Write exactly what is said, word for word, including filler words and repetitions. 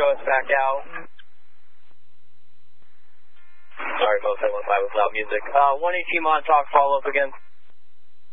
show us back out. Sorry, Mo seven one five with loud music. Uh, one eighteen Montauk, follow up again.